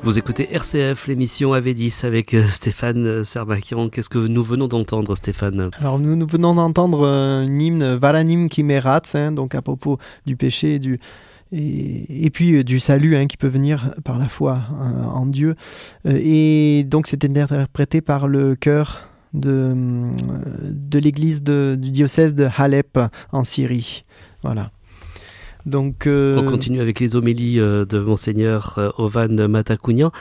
Vous écoutez RCF, l'émission AV10 avec Stéphane Sermakian. Qu'est-ce que nous venons d'entendre, Stéphane ? Alors nous venons d'entendre un hymne Varanim Kimerat, donc à propos du péché et puis du salut qui peut venir par la foi en Dieu. Et donc c'était interprété par le chœur de l'église du diocèse de Halep en Syrie. Voilà. Donc, on continue avec les homélies de Monseigneur Ovan Mantakouni.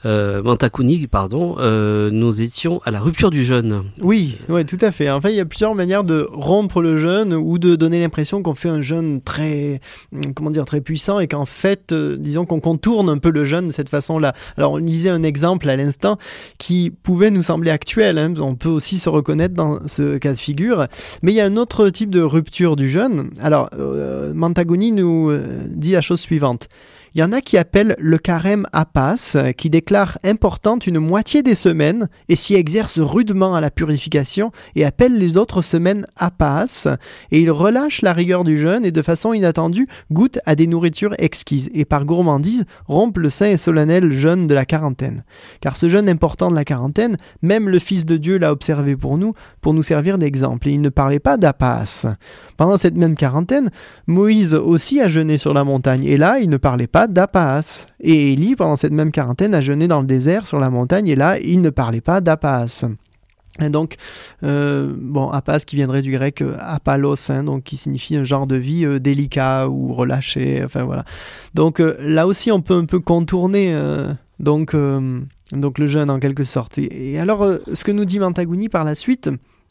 Nous étions à la rupture du jeûne. Oui, tout à fait. En fait, il y a plusieurs manières de rompre le jeûne ou de donner l'impression qu'on fait un jeûne très puissant et qu'en fait, disons qu'on contourne un peu le jeûne de cette façon-là. Alors, on lisait un exemple à l'instant qui pouvait nous sembler actuel. On peut aussi se reconnaître dans ce cas de figure. Mais il y a un autre type de rupture du jeûne. Alors, Mantakouni nous dit la chose suivante. Il y en a qui appellent le carême apas, qui déclare importante une moitié des semaines et s'y exerce rudement à la purification et appellent les autres semaines apas, et ils relâchent la rigueur du jeûne et de façon inattendue goûtent à des nourritures exquises et par gourmandise rompent le saint et solennel jeûne de la quarantaine. Car ce jeûne important de la quarantaine, même le Fils de Dieu l'a observé pour nous servir d'exemple, et il ne parlait pas d'apas. Pendant cette même quarantaine, Moïse aussi a jeûné sur la montagne, et là, il ne parlait pas d'apas. Et Élie, pendant cette même quarantaine, a jeûné dans le désert sur la montagne, et là, il ne parlait pas d'apas. Et donc, apas qui viendrait du grec apalos, donc qui signifie un genre de vie délicat ou relâché, enfin voilà. Donc là aussi, on peut un peu contourner donc le jeûne en quelque sorte. Et alors, ce que nous dit Mantakouni par la suite,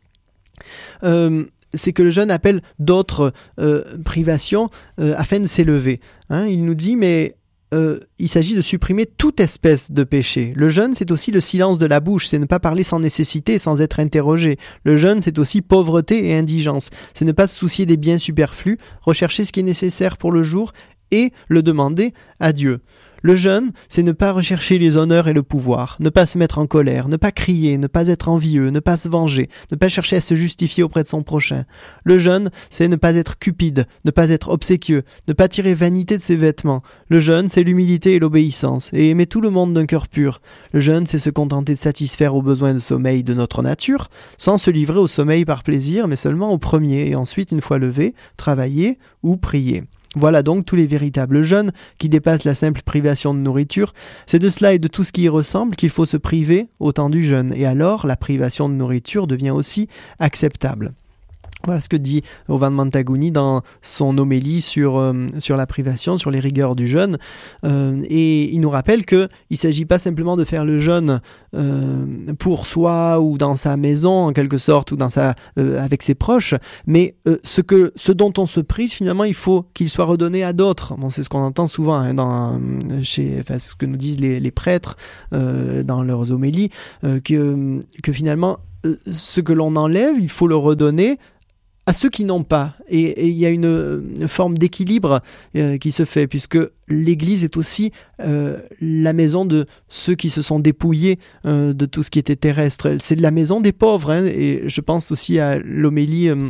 c'est que le jeûne appelle d'autres privations afin de s'élever. Il nous dit, mais il s'agit de supprimer toute espèce de péché. Le jeûne, c'est aussi le silence de la bouche, c'est ne pas parler sans nécessité, sans être interrogé. Le jeûne, c'est aussi pauvreté et indigence. C'est ne pas se soucier des biens superflus, rechercher ce qui est nécessaire pour le jour et le demander à Dieu. Le jeûne, c'est ne pas rechercher les honneurs et le pouvoir, ne pas se mettre en colère, ne pas crier, ne pas être envieux, ne pas se venger, ne pas chercher à se justifier auprès de son prochain. Le jeûne, c'est ne pas être cupide, ne pas être obséquieux, ne pas tirer vanité de ses vêtements. Le jeûne, c'est l'humilité et l'obéissance, et aimer tout le monde d'un cœur pur. Le jeûne, c'est se contenter de satisfaire aux besoins de sommeil de notre nature, sans se livrer au sommeil par plaisir, mais seulement au premier, et ensuite, une fois levé, travailler ou prier. Voilà donc tous les véritables jeûnes qui dépassent la simple privation de nourriture. C'est de cela et de tout ce qui y ressemble qu'il faut se priver au temps du jeûne. Et alors, la privation de nourriture devient aussi acceptable. Voilà ce que dit Ovan Mantakouni dans son homélie sur la privation, sur les rigueurs du jeûne. Et il nous rappelle qu'il ne s'agit pas simplement de faire le jeûne pour soi ou dans sa maison en quelque sorte ou avec ses proches, mais ce dont on se prive finalement il faut qu'il soit redonné à d'autres. Bon, c'est ce qu'on entend souvent ce que nous disent les prêtres dans leurs homélies, que finalement ce que l'on enlève il faut le redonner à ceux qui n'ont pas. Et il y a une forme d'équilibre qui se fait, puisque l'Église est aussi la maison de ceux qui se sont dépouillés de tout ce qui était terrestre. C'est la maison des pauvres, et je pense aussi à une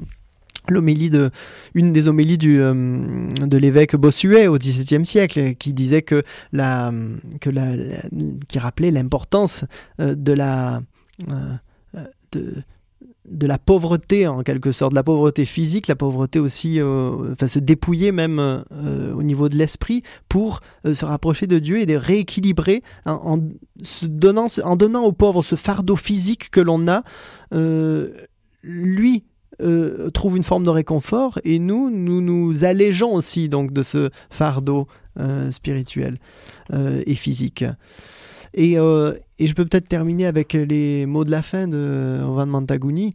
des homélies de l'évêque Bossuet au XVIIe siècle, qui disait qui rappelait l'importance de la pauvreté en quelque sorte, de la pauvreté physique, la pauvreté aussi, se dépouiller même au niveau de l'esprit pour se rapprocher de Dieu et de rééquilibrer en donnant aux pauvres ce fardeau physique que l'on a, lui trouve une forme de réconfort et nous allégeons aussi donc de ce fardeau spirituel et physique. Et je peux peut-être terminer avec les mots de la fin de Ovan Mantakouni.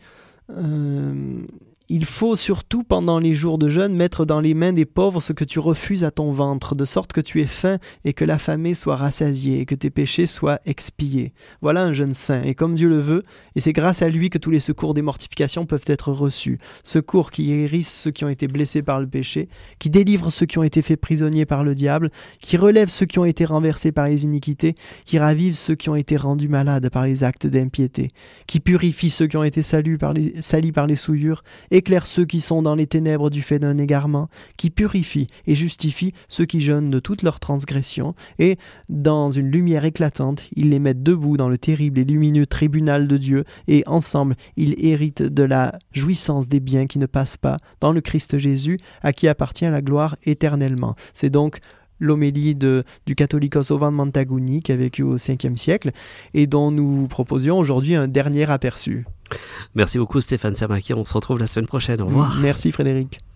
Il faut surtout, pendant les jours de jeûne, mettre dans les mains des pauvres ce que tu refuses à ton ventre, de sorte que tu aies faim et que l'affamé soit rassasié et que tes péchés soient expiés. Voilà un jeûne saint, et comme Dieu le veut, et c'est grâce à lui que tous les secours des mortifications peuvent être reçus. Secours qui guérissent ceux qui ont été blessés par le péché, qui délivrent ceux qui ont été faits prisonniers par le diable, qui relèvent ceux qui ont été renversés par les iniquités, qui ravivent ceux qui ont été rendus malades par les actes d'impiété, qui purifient ceux qui ont été salis par les souillures, et éclaire ceux qui sont dans les ténèbres du fait d'un égarement, qui purifie et justifie ceux qui jeûnent de toutes leurs transgressions, et, dans une lumière éclatante, il les met debout dans le terrible et lumineux tribunal de Dieu, et ensemble, ils héritent de la jouissance des biens qui ne passent pas, dans le Christ Jésus, à qui appartient la gloire éternellement. C'est donc l'homélie du Catholicos Ovan Mantaguni qui a vécu au 5e siècle et dont nous vous proposions aujourd'hui un dernier aperçu. Merci beaucoup Stéphane Sermakian, on se retrouve la semaine prochaine, au revoir. Merci Frédéric.